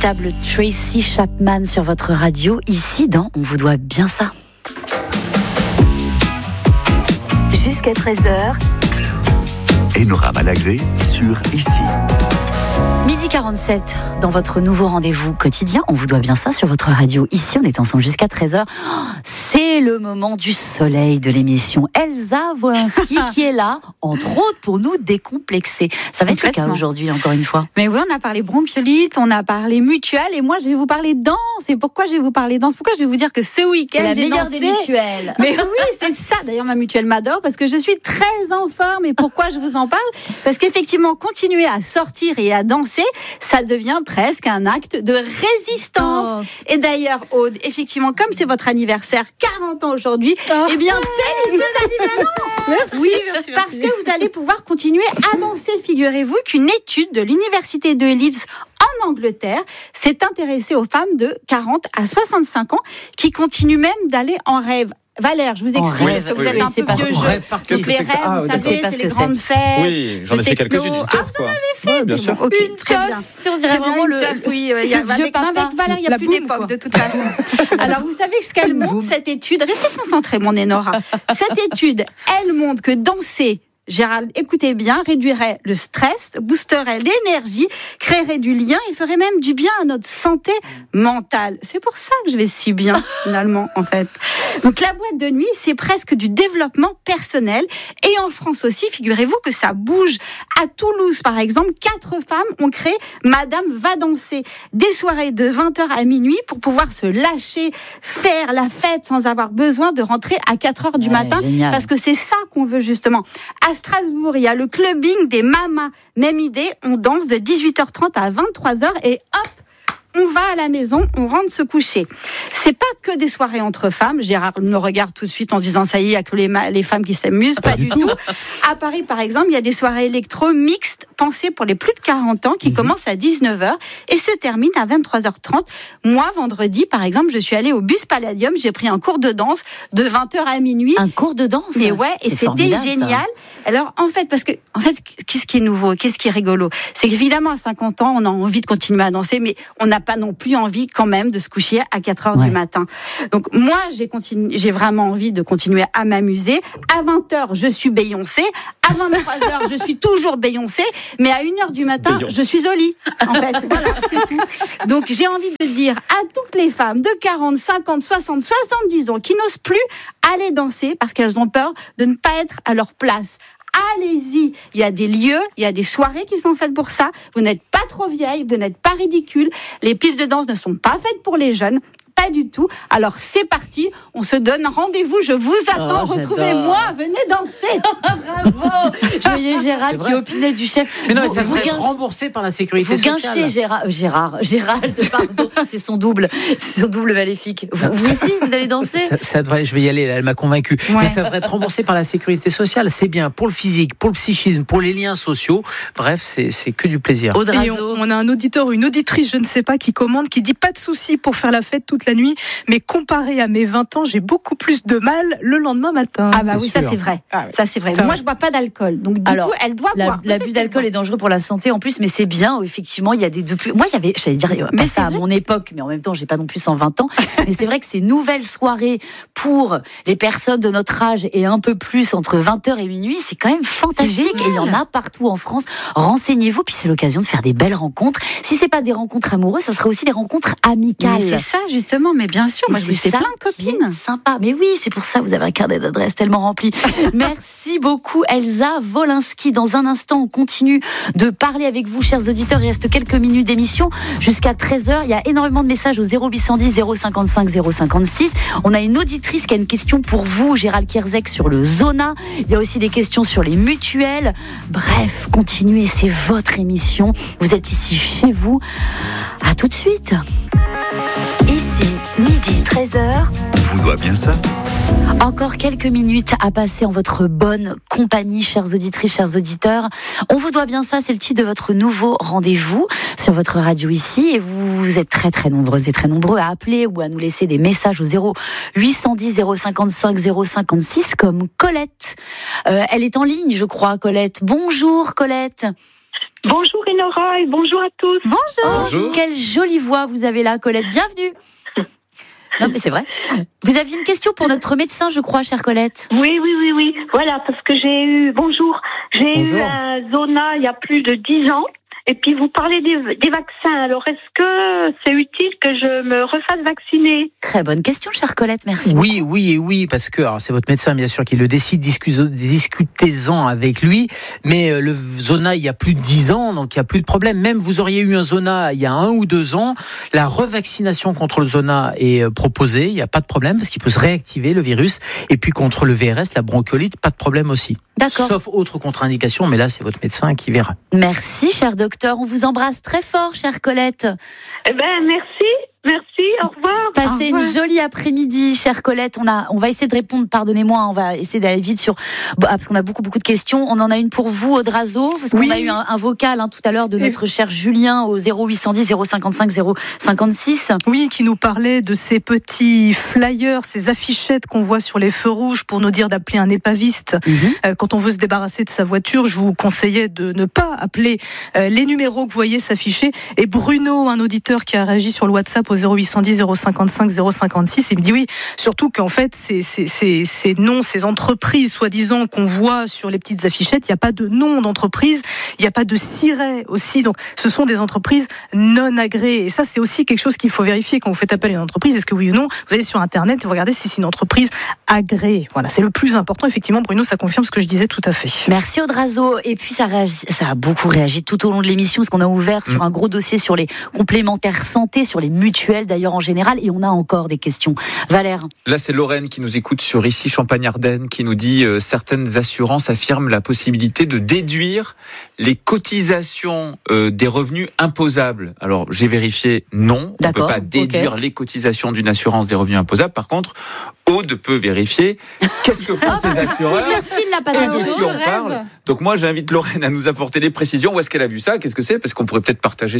L'inéluctable Tracy Chapman sur votre radio, ici dans On vous doit bien ça. Jusqu'à 13h. Enora Malagré sur Ici. Midi 47, dans votre nouveau rendez-vous quotidien, on vous doit bien ça sur votre radio. Ici, on est ensemble jusqu'à 13h. C'est le moment du soleil de l'émission. Elsa Wolinski qui est là, entre autres, pour nous décomplexer. Ça va être le cas aujourd'hui, encore une fois. Mais oui, on a parlé bronchiolite, on a parlé mutuelle, et moi, je vais vous parler danse. Et pourquoi je vais vous parler danse ? Pourquoi je vais vous dire que ce week-end, j'ai dansé. C'est la meilleure des mutuelles. Mais oui, c'est ça. D'ailleurs, ma mutuelle m'adore parce que je suis très en forme. Et pourquoi je vous en parle ? Parce qu'effectivement, continuer à sortir et à danser, ça devient presque un acte de résistance. Et d'ailleurs, Aude, effectivement, comme c'est votre anniversaire, 40 ans aujourd'hui, eh bien, félicitations. Merci, oui, merci. Parce que vous allez pouvoir continuer à danser. Figurez-vous qu'une étude de l'université de Leeds en Angleterre s'est intéressée aux femmes de 40 à 65 ans qui continuent même d'aller en rêve. Valère, je vous explique parce que vous êtes un peu vieux jeu. Les rêves, vous savez, c'est les grandes fêtes. Oui, j'en ai fait quelques-unes. Une teuf, vous en avez fait, bien sûr. Ok, Une très teuf, bien. si on dirait vraiment le teuf, oui. Avec Valère, il n'y a plus d'époque de toute façon. Alors, vous savez ce qu'elle montre, cette étude ? Restez concentrés, mon Enora. Cette étude, elle montre que danser, Gérald, écoutez bien, réduirait le stress, boosterait l'énergie, créerait du lien et ferait même du bien à notre santé mentale. C'est pour ça que je vais si bien, finalement, en fait. Donc, la boîte de nuit, c'est presque du développement personnel. Et en France aussi, figurez-vous que ça bouge. À Toulouse, par exemple, 4 femmes ont créé Madame va danser. Des soirées de 20h à minuit pour pouvoir se lâcher, faire la fête sans avoir besoin de rentrer à 4h du matin. Génial. Parce que c'est ça qu'on veut, justement. À Strasbourg, il y a le clubbing des mamas. Même idée, on danse de 18h30 à 23h et hop, on va à la maison, on rentre se coucher. C'est pas que des soirées entre femmes. Gérard me regarde tout de suite en se disant ça y est, il y a que les femmes qui s'amusent. Pas du tout. À Paris, par exemple, il y a des soirées électro mixtes pensées pour les plus de 40 ans qui commencent à 19h et se terminent à 23h30. Moi, vendredi, par exemple, je suis allée au Bus Palladium, j'ai pris un cours de danse de 20h à minuit. Un cours de danse ? Mais ouais, et c'était génial. Ça. Alors, en fait, qu'est-ce qui est nouveau, qu'est-ce qui est rigolo ? C'est qu'évidemment, à 50 ans, on a envie de continuer à danser, mais on n'a pas non plus envie quand même de se coucher à 4h du matin. Donc, moi, j'ai vraiment envie de continuer à m'amuser. À 20h, je suis Beyoncé. À 23h, je suis toujours Beyoncé. Mais à 1h du matin, je suis au lit. En fait, voilà, c'est tout. Donc, j'ai envie de dire à toutes les femmes de 40, 50, 60, 70 ans qui n'osent plus aller danser parce qu'elles ont peur de ne pas être à leur place. Allez-y, il y a des lieux, il y a des soirées qui sont faites pour ça. Vous n'êtes pas trop vieille, vous n'êtes pas ridicule. Les pistes de danse ne sont pas faites pour les jeunes. Pas du tout. Alors c'est parti, on se donne rendez-vous, je vous attends, retrouvez-moi, venez danser. Bravo. Je voyais Gérald qui opinait du chef. Mais non, ça devrait être remboursé par la sécurité sociale. Vous guinchez Gérald, pardon, c'est son double maléfique. Vous aussi, vous allez danser ? Ça devrait, je vais y aller, là, elle m'a convaincu. Ouais. Mais ça devrait être remboursé par la sécurité sociale, c'est bien pour le physique, pour le psychisme, pour les liens sociaux. Bref, c'est que du plaisir. Et on a un auditeur ou une auditrice, je ne sais pas, qui commande, qui dit pas de souci pour faire la fête toute la nuit, mais comparé à mes 20 ans, j'ai beaucoup plus de mal le lendemain matin. Ah bah oui, ça c'est vrai. Ça c'est vrai. Moi je bois pas d'alcool, donc du coup elle doit boire. L'abus d'alcool est dangereux pour la santé en plus, mais c'est bien. Effectivement, il y a des deux plus. Moi j'allais dire pas ça à mon époque, mais en même temps j'ai pas non plus 120 ans. Mais c'est vrai que ces nouvelles soirées pour les personnes de notre âge et un peu plus entre 20h et minuit, c'est quand même fantastique. Et il y en a partout en France. Renseignez-vous, puis c'est l'occasion de faire des belles rencontres. Si c'est pas des rencontres amoureuses, ça sera aussi des rencontres amicales. Mais c'est ça justement. Mais bien sûr, moi je fais plein de copines. Sympa. Mais oui, c'est pour ça que vous avez un carnet d'adresses tellement rempli. Merci beaucoup Elsa Wolinski. Dans un instant, on continue de parler avec vous, chers auditeurs. Il reste quelques minutes d'émission jusqu'à 13h. Il y a énormément de messages au 0810 055 056. On a une auditrice qui a une question pour vous, Gérald Kierzek, sur le Zona. Il y a aussi des questions sur les mutuelles. Bref, continuez, c'est votre émission. Vous êtes ici chez vous. À tout de suite. Ici, midi 13h. On vous doit bien ça. Encore quelques minutes à passer en votre bonne compagnie, chères auditrices, chers auditeurs. On vous doit bien ça, c'est le titre de votre nouveau rendez-vous sur votre radio ici. Et vous êtes très très nombreuses et très nombreux à appeler ou à nous laisser des messages au 0810 055 056 comme Colette. Elle est en ligne, je crois, Colette. Bonjour Colette. Bonjour Enora et bonjour à tous. Bonjour. Quelle jolie voix vous avez là, Colette. Bienvenue. Non, mais c'est vrai. Vous aviez une question pour notre médecin, je crois, chère Colette. Oui. Voilà, parce que j'ai eu un zona il y a plus de 10 ans. Et puis vous parlez des vaccins. Alors est-ce que c'est utile que je me refasse vacciner ? Très bonne question, chère Colette, merci. Oui, parce que alors, c'est votre médecin bien sûr qui le décide, discutez-en avec lui, mais le zona il y a plus de 10 ans, donc il n'y a plus de problème. Même vous auriez eu un zona il y a 1 ou 2 ans, la revaccination contre le zona est proposée, il n'y a pas de problème parce qu'il peut se réactiver le virus, et puis contre le VRS, la bronchiolite, pas de problème aussi. D'accord. Sauf autre contre-indication, mais là c'est votre médecin qui verra. Merci, cher docteur. On vous embrasse très fort, chère Colette. Eh ben, merci, au revoir. Passez une jolie après-midi, chère Colette. On va essayer de répondre, pardonnez-moi, on va essayer d'aller vite parce qu'on a beaucoup de questions. On en a une pour vous, Audrazo, parce qu'on a eu un vocal tout à l'heure de notre cher Julien au 0810 055 056. Oui, qui nous parlait de ces petits flyers, ces affichettes qu'on voit sur les feux rouges pour nous dire d'appeler un épaviste. Quand on veut se débarrasser de sa voiture, je vous conseillais de ne pas appeler les numéros que vous voyez s'afficher. Et Bruno, un auditeur qui a réagi sur le WhatsApp au 0810 055 056, il me dit oui, surtout qu'en fait ces noms, ces entreprises soi-disant qu'on voit sur les petites affichettes, il n'y a pas de nom d'entreprise, il n'y a pas de siret aussi, donc ce sont des entreprises non agréées, et ça c'est aussi quelque chose qu'il faut vérifier quand vous faites appel à une entreprise. Est-ce que oui ou non, vous allez sur internet et vous regardez si c'est une entreprise agréée. Voilà, c'est le plus important. Effectivement, Bruno, ça confirme ce que je disais tout à fait. Merci Audrazo. Et puis ça a beaucoup réagi tout au long de l'émission, parce qu'on a ouvert sur un gros dossier sur les complémentaires santé, sur les mutuelles d'ailleurs en général, et on a encore des questions. Valère. Là, c'est Lorraine qui nous écoute sur ici Champagne-Ardenne, qui nous dit certaines assurances affirment la possibilité de déduire les cotisations des revenus imposables. Alors, j'ai vérifié, non, on ne peut pas déduire les cotisations d'une assurance des revenus imposables. Par contre, Aude peut vérifier qu'est-ce que font ces assureurs et de qui on parle. Donc moi, j'invite Lorraine à nous apporter des précisions. Où est-ce qu'elle a vu ça ? Qu'est-ce que c'est ? Parce qu'on pourrait peut-être partager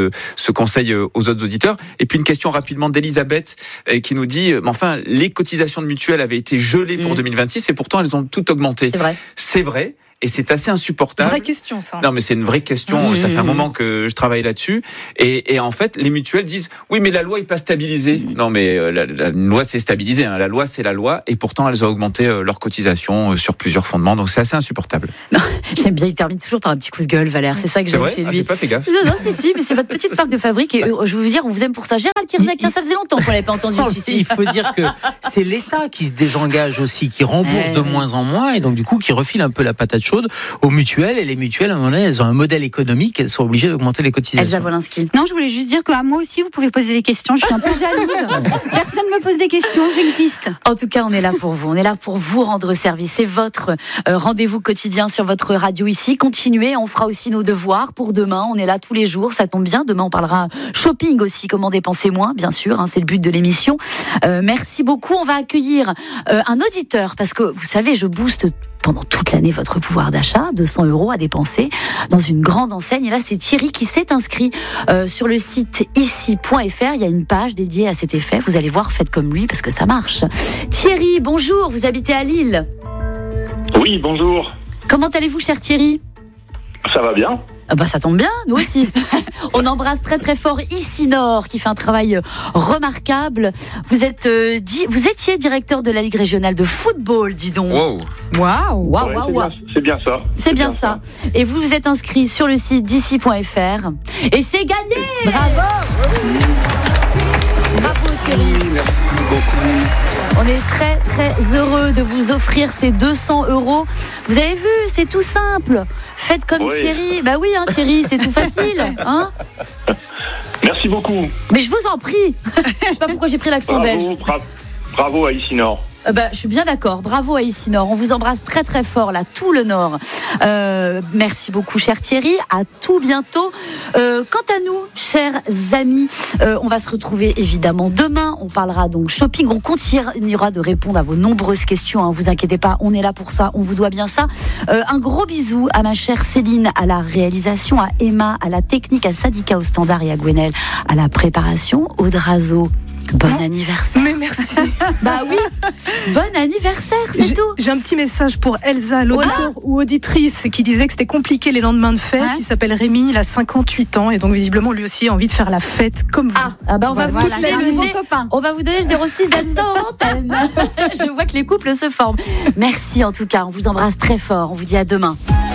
ce conseil aux autres auditeurs. Et puis une question rapidement d'Elisabeth qui nous dit enfin, les cotisations de mutuelle avaient été gelées pour 2026 et pourtant elles ont toutes augmenté. C'est vrai. Et c'est assez insupportable. Vraie question, ça. Non, mais c'est une vraie question. Ça fait un moment que je travaille là-dessus. Et en fait, les mutuelles disent oui, mais la loi n'est pas stabilisée. Non, mais la loi c'est stabilisé. Hein. La loi c'est la loi. Et pourtant, elles ont augmenté leurs cotisation sur plusieurs fondements. Donc c'est assez insupportable. Non, j'aime bien. Il termine toujours par un petit coup de gueule, Valère. C'est ça que j'aime chez lui. J'ai pas fait gaffe. Non, si, mais c'est votre petite marque de fabrique. Et je veux vous dire, on vous aime pour ça. Gérald Kierzak, tiens, ça faisait longtemps qu'on l'avait pas entendu celui-ci. Il faut dire que c'est l'État qui se désengage aussi, qui rembourse de moins en moins, et donc du coup qui refile un peu la patate chaude aux mutuelles, et les mutuelles, à un moment donné, elles ont un modèle économique, elles sont obligées d'augmenter les cotisations. Elsa Wolinski. Non, je voulais juste dire qu'à moi aussi, vous pouvez poser des questions. Je suis un peu jalouse. Personne ne me pose des questions, j'existe. En tout cas, on est là pour vous. On est là pour vous rendre service. C'est votre rendez-vous quotidien sur votre radio ici. Continuez, on fera aussi nos devoirs pour demain. On est là tous les jours, ça tombe bien. Demain, on parlera shopping aussi, comment dépenser moins, bien sûr. C'est le but de l'émission. Merci beaucoup. On va accueillir un auditeur, parce que vous savez, je booste pendant toute l'année votre pouvoir d'achat, 200 € à dépenser dans une grande enseigne. Et là, c'est Thierry qui s'est inscrit sur le site ici.fr. Il y a une page dédiée à cet effet. Vous allez voir, faites comme lui parce que ça marche. Thierry, bonjour, vous habitez à Lille. Oui, bonjour. Comment allez-vous, cher Thierry ? Ça va bien. Ça tombe bien, nous aussi. On embrasse très très fort Ici Nord qui fait un travail remarquable. Vous étiez directeur de la Ligue régionale de football, dis donc. Waouh. C'est bien ça. C'est bien ça. Et vous vous êtes inscrit sur le site d'ici.fr et c'est gagné. Bravo Thierry. Merci beaucoup. On est très très heureux de vous offrir ces 200 €. Vous avez vu, c'est tout simple. Faites comme Thierry. Bah oui, Thierry, c'est tout facile. Merci beaucoup. Mais je vous en prie. Je sais pas pourquoi j'ai pris l'accent belge. Bravo à Ici Nord. Je suis bien d'accord. Bravo à Ici Nord. On vous embrasse très très fort là, tout le Nord. Merci beaucoup, cher Thierry. À tout bientôt. Quant à nous, chers amis, on va se retrouver évidemment demain. On parlera donc shopping. On continuera de répondre à vos nombreuses questions. Vous inquiétez pas, on est là pour ça. On vous doit bien ça. Un gros bisou à ma chère Céline à la réalisation, à Emma à la technique, à Sadika au standard et à Gwenelle à la préparation. Audrazo Bon anniversaire. Mais merci. Bah oui. Bon anniversaire, c'est tout. J'ai un petit message pour Elsa, l'auditeur ou auditrice qui disait que c'était compliqué les lendemains de fête. Il s'appelle Rémi, il a 58 ans et donc visiblement lui aussi a envie de faire la fête comme vous. On va vous donner on va vous donner le 06 d'Elsa en antenne. Je vois que les couples se forment. Merci en tout cas, on vous embrasse très fort. On vous dit à demain.